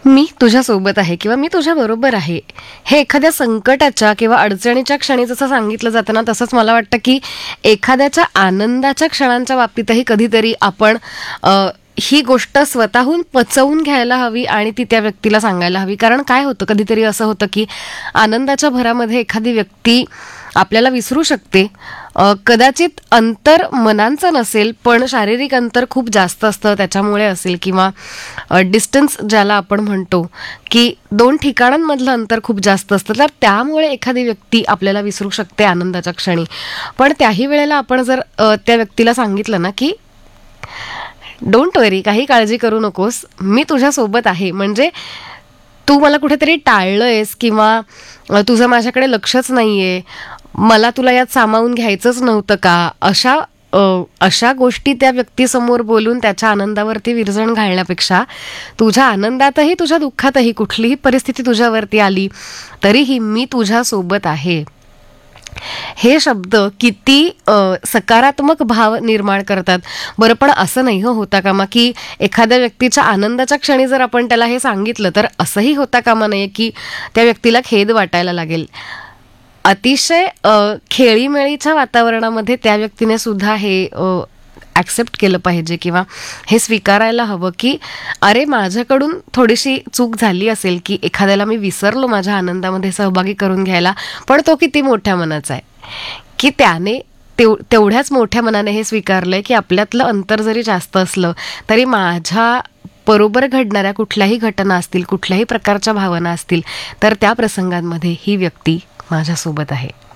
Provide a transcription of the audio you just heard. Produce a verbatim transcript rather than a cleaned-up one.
मी तुझ्यासोबत आहे किंवा मी तुझ्याबरोबर आहे, हे एखाद्या संकटाच्या किंवा अडचणीच्या क्षणी जसं सांगितलं जातं ना, तसंच मला वाटतं की एखाद्याच्या आनंदाच्या क्षणांच्या बाबतीतही कधीतरी आपण अ, ही गोष्ट स्वतःहून पचवून घ्यायला हवी आणि ती त्या व्यक्तीला सांगायला हवी. कारण काय होतं, कधीतरी असं होतं की आनंदाच्या भरामध्ये एखादी व्यक्ती आपल्याला विसरू शकते. अ, कदाचित अंतर मनांचं नसेल, पण शारीरिक अंतर खूप जास्त असतं त्याच्यामुळे असेल, किंवा डिस्टन्स ज्याला आपण म्हणतो की दोन ठिकाणांमधलं अंतर खूप जास्त असतं, तर त्यामुळे एखादी व्यक्ती आपल्याला विसरू शकते आनंदाच्या क्षणी. पण त्याही वेळेला आपण जर अ, त्या व्यक्तीला सांगितलं ना की डोंट वरी, काही काळजी करू नकोस, मी तुझ्यासोबत आहे, म्हणजे तू मला कुठेतरी टाळलंयस किंवा अ, तुझं माझ्याकडे लक्षच नाहीये, मला तुला यात सामावून घ्यायचंच नव्हतं का, अशा अ, अशा गोष्टी त्या व्यक्तीसमोर बोलून त्याच्या आनंदावरती विरजण घालण्यापेक्षा तुझ्या आनंदातही तुझ्या दुःखातही कुठलीही परिस्थिती तुझ्यावरती आली तरीही मी तुझ्यासोबत आहे, हे शब्द किती अ, सकारात्मक भाव निर्माण करतात. बरं, पण असं नाही हो होता कामा की एखाद्या व्यक्तीच्या आनंदाच्या क्षणी जर आपण त्याला हे सांगितलं तर असंही होता कामा नये की त्या व्यक्तीला खेद वाटायला लागेल. अतिशय अ, खेळीमेळीच्या वातावरणामध्ये त्या व्यक्तीने सुद्धा हे ॲक्सेप्ट केलं पाहिजे किंवा हे स्वीकारायला हवं की अरे, माझ्याकडून थोडीशी चूक झाली असेल की एखाद्याला मी विसरलो माझ्या आनंदामध्ये सहभागी करून घ्यायला, पण तो किती मोठ्या मनाचा आहे की त्याने तेव तेवढ्याच मोठ्या मनाने हे स्वीकारलंय की आपल्यातलं अंतर जरी जास्त असलं तरी माझ्या बरोबर घडणाऱ्या कुठल्याही घटना असतील, कुठल्याही प्रकारच्या भावना असतील, तर त्या प्रसंगांमध्ये ही व्यक्ती माझ्यासोबत आहे.